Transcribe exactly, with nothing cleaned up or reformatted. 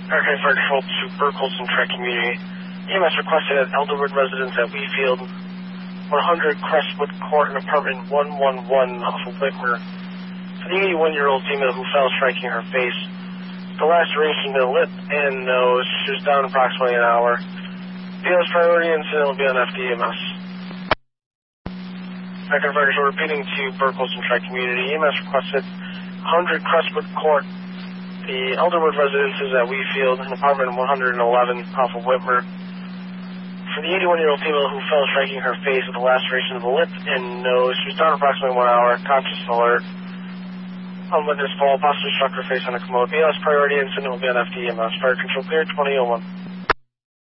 American Fire Control to Burkholz and Tri Community. E M S requested at Elderwood residence at Wheatfield, one hundred Crestwood Court, in apartment one one one off of Whitmer. For the eighty-one-year-old female who fell, striking her face. The laceration to the lip and nose. She was down approximately an hour. B L's priority incident will be on F D M S. American Fire Control repeating to Burkholz and Tri Community. E M S requested one hundred Crestwood Court. The Elderwood residence is at Wheatfield, in apartment one hundred eleven off of Whitmer. For the eighty-one-year-old female who fell, striking her face with a laceration of the lip and nose. She was down approximately one hour, conscious and alert. Unwitnessed fall, possibly struck her face on a commode. B L's priority incident will be on F D M S. Fire Control clear, twenty oh one.